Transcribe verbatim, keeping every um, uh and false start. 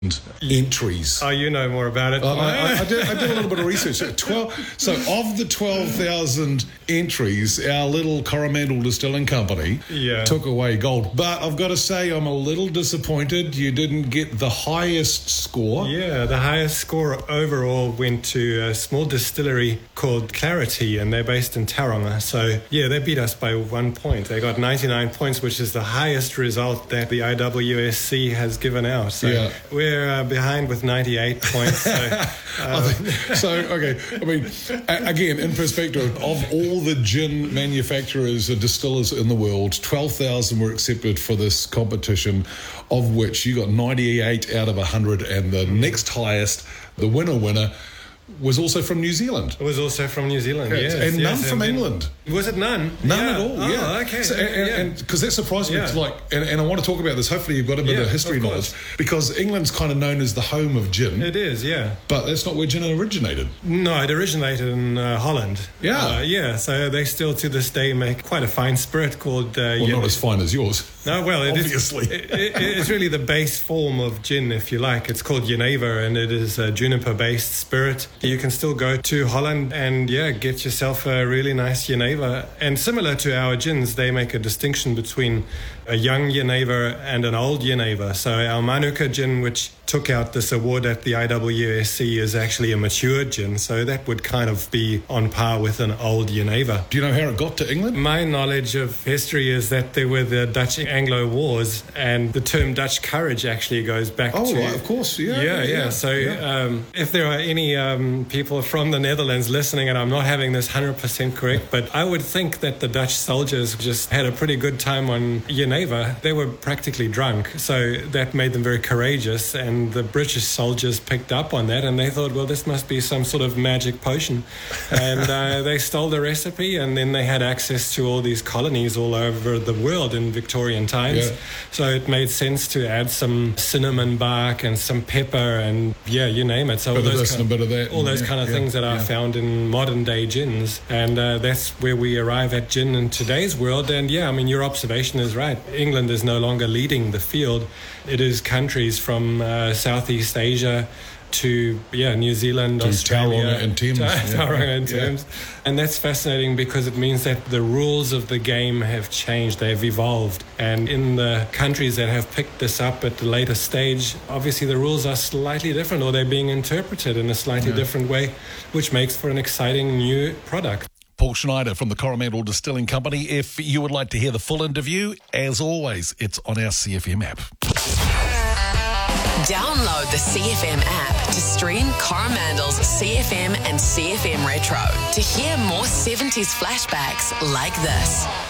entries. Oh, you know more about it. Uh, I, I, I, did, I did a little bit of research. twelve, so of the twelve thousand entries, our little Coromandel Distilling Company yeah. took away gold. But I've got to say, I'm a little disappointed you didn't get the highest score. Yeah, the highest score overall went to a small distillery called Clarity, and they're based in Tauranga. So, yeah, they beat us by one point. They got ninety-nine points, which is the highest result that the I W S C has given out. So yeah. we're uh, behind with ninety-eight points. So, um. so, okay, I mean, a- again, in perspective, of all the gin manufacturers and distillers in the world, twelve thousand were accepted for this competition, of which you got ninety-eight out of one hundred, and the next highest, the winner winner, was also from New Zealand. It was also from New Zealand, yes. And yes, none from and England. Was it none? None yeah. at all, oh, yeah. okay. So, and because yeah. that surprised me, yeah. like, and, and I want to talk about this, hopefully you've got a bit yeah, of history of knowledge, because England's kind of known as the home of gin. It is, yeah. But that's not where gin originated. No, it originated in uh, Holland. Yeah. Uh, yeah, so they still to this day make quite a fine spirit called... Uh, well, Yen- not as fine as yours. No, well, it obviously. Is, it, it, it's really the base form of gin, if you like. It's called Geneva, and it is a juniper-based spirit. You can still go to Holland and, yeah, get yourself a really nice Geneva. And similar to our gins, they make a distinction between a young Geneva and an old Geneva. So our Manuka gin, which took out this award at the I W S C, is actually a mature gin. So that would kind of be on par with an old Geneva. Do you know how it got to England? My knowledge of history is that there were the Dutch Anglo Wars, and the term Dutch courage actually goes back oh, to... Oh, right, of course, yeah. Yeah, yeah. yeah so yeah. Um, if there are any um, people from the Netherlands listening, and I'm not having this one hundred percent correct, but I would think that the Dutch soldiers just had a pretty good time on Geneva. They were practically drunk, so that made them very courageous, and the British soldiers picked up on that, and they thought, well, this must be some sort of magic potion. And uh, they stole the recipe, and then they had access to all these colonies all over the world in Victorian times. Yeah. So it made sense to add some cinnamon bark and some pepper and, yeah, you name it. So all bit of those, this kind, and a bit of that. all those yeah, kind of yeah, things that are yeah. found in modern day gins. And uh, that's where we arrive at gin in today's world. And, yeah, I mean, your observation is right. England is no longer leading the field. It is countries from uh, Southeast Asia to, yeah, New Zealand, to Australia. Tauranga and Thames. To, yeah. Tauranga and Yeah. Thames. And that's fascinating because it means that the rules of the game have changed, they've evolved. And in the countries that have picked this up at the later stage, obviously the rules are slightly different, or they're being interpreted in a slightly Yeah. different way, which makes for an exciting new product. Paul Schneider from the Coromandel Distilling Company. If you would like to hear the full interview, as always, it's on our C F M app. Download the C F M app to stream Coromandel's C F M and C F M Retro to hear more seventies flashbacks like this.